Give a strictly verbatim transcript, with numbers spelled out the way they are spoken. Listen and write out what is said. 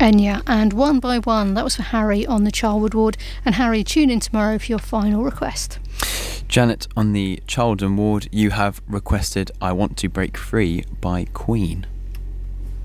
Enya, and One by One, that was for Harry on the Charlwood ward. And Harry, tune in tomorrow for your final request. Janet, on the Charlton ward, you have requested I Want to Break Free by Queen.